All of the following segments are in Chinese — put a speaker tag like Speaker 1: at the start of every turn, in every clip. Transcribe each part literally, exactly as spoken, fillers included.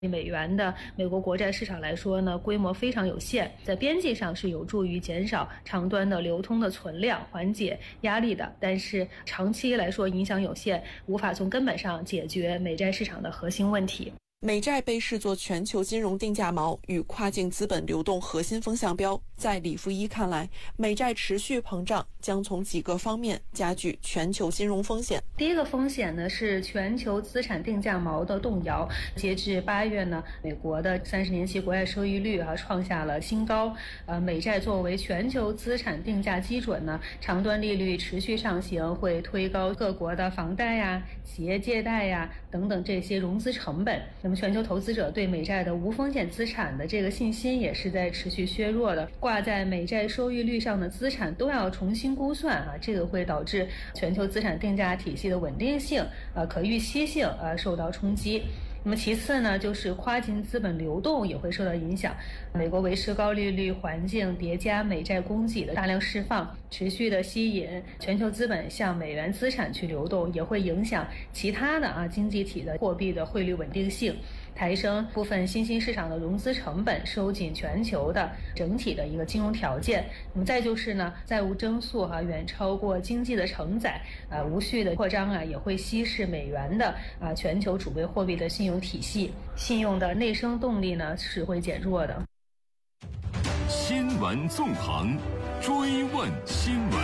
Speaker 1: 美元的美国国债市场来说呢，规模非常有限，在边际上是有助于减少长端的流通的存量，缓解压力的，但是长期来说影响有限，无法从根本上解决美债市场的核心问题。
Speaker 2: 美债被视作全球金融定价锚与跨境资本流动核心风向标。在李富一看来，美债持续膨胀将从几个方面加剧全球金融风险。
Speaker 1: 第一个风险呢是全球资产定价锚的动摇。截至八月呢，美国的三十年期国债收益率啊创下了新高。呃，美债作为全球资产定价基准呢，长端利率持续上行，会推高各国的房贷呀、企业借贷呀等等这些融资成本。那么全球投资者对美债的无风险资产的这个信心也是在持续削弱的。挂在美债收益率上的资产都要重新估算啊，这个会导致全球资产定价体系的稳定性、呃可预期性呃受到冲击。那么其次呢，就是跨境资本流动也会受到影响。美国维持高利率环境叠加美债供给的大量释放，持续的吸引全球资本向美元资产去流动，也会影响其他的啊经济体的货币的汇率稳定性，抬升部分新兴市场的融资成本，收紧全球的整体的一个金融条件。那么再就是呢，债务增速啊远超过经济的承载，啊无序的扩张啊也会稀释美元的啊全球储备货币的信用体系，信用的内生动力呢是会减弱的。
Speaker 3: 新闻纵横，追问新闻。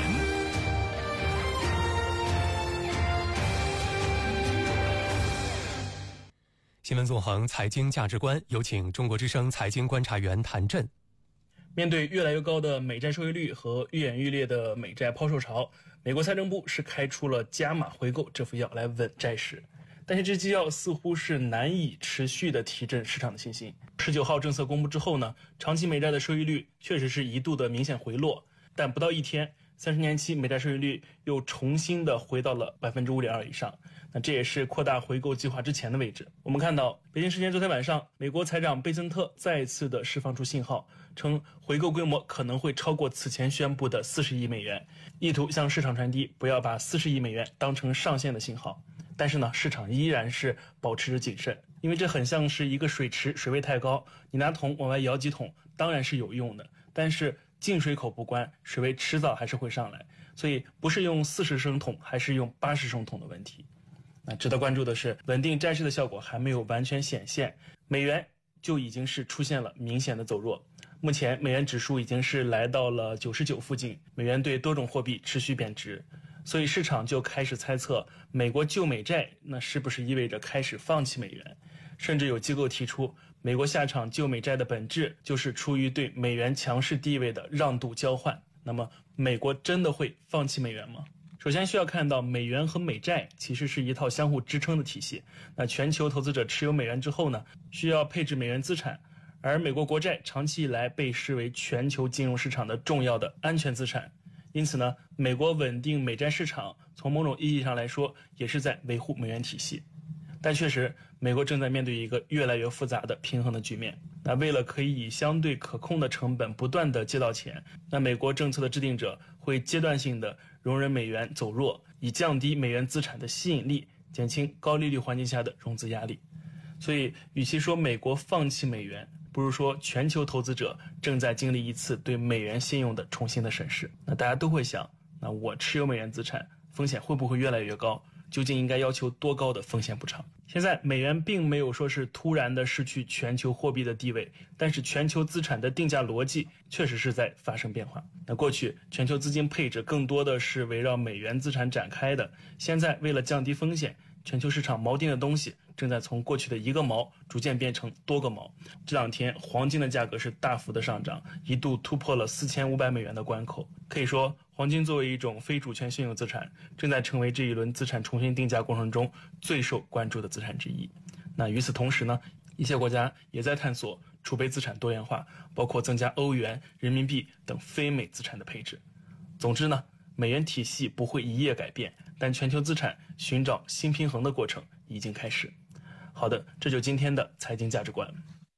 Speaker 4: 新闻纵横，财经价值观，有请中国之声财经观察员谭震。
Speaker 5: 面对越来越高的美债收益率和愈演愈烈的美债抛售潮，美国财政部是开出了加码回购这副药来稳债市。但是这剂药似乎是难以持续的提振市场的信心。十九号政策公布之后呢，长期美债的收益率确实是一度的明显回落，但不到一天，三十年期美债收益率又重新的回到了 百分之五点二 以上。那这也是扩大回购计划之前的位置。我们看到北京时间昨天晚上，美国财长贝森特再次的释放出信号，称回购规模可能会超过此前宣布的四十亿美元，意图向市场传递不要把四十亿美元当成上限的信号。但是呢，市场依然是保持着谨慎，因为这很像是一个水池，水位太高，你拿桶往外舀几桶当然是有用的，但是进水口不关，水位迟早还是会上来，所以不是用四十升桶还是用八十升桶的问题。那值得关注的是，稳定债市的效果还没有完全显现，美元就已经是出现了明显的走弱。目前美元指数已经是来到了九十九附近，美元对多种货币持续贬值，所以市场就开始猜测美国救美债那是不是意味着开始放弃美元，甚至有机构提出美国下场救美债的本质就是出于对美元强势地位的让渡交换。那么美国真的会放弃美元吗？首先需要看到美元和美债其实是一套相互支撑的体系。那全球投资者持有美元之后呢，需要配置美元资产，而美国国债长期以来被视为全球金融市场的重要的安全资产。因此呢，美国稳定美债市场从某种意义上来说也是在维护美元体系。但确实美国正在面对一个越来越复杂的平衡的局面。那为了可以以相对可控的成本不断地借到钱，那美国政策的制定者会阶段性的容忍美元走弱，以降低美元资产的吸引力，减轻高利率环境下的融资压力。所以与其说美国放弃美元，不如说全球投资者正在经历一次对美元信用的重新的审视。那大家都会想，那我持有美元资产风险会不会越来越高？究竟应该要求多高的风险补偿？现在美元并没有说是突然的失去全球货币的地位，但是全球资产的定价逻辑确实是在发生变化。那过去全球资金配置更多的是围绕美元资产展开的，现在为了降低风险，全球市场锚定的东西正在从过去的一个锚逐渐变成多个锚。这两天黄金的价格是大幅的上涨，一度突破了四千五百美元的关口。可以说黄金作为一种非主权信用资产，正在成为这一轮资产重新定价过程中最受关注的资产之一。那与此同时呢，一些国家也在探索储备资产多元化，包括增加欧元、人民币等非美资产的配置。总之呢，美元体系不会一夜改变，但全球资产寻找新平衡的过程已经开始。好的，这就今天的财经价值观。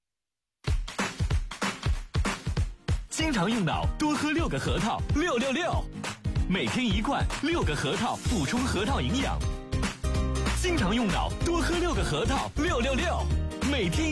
Speaker 6: 经常用脑，多喝六个核桃，六六六，每天一罐，六个核桃补充核桃营养。经常用脑，多喝六个核桃，六六六，每天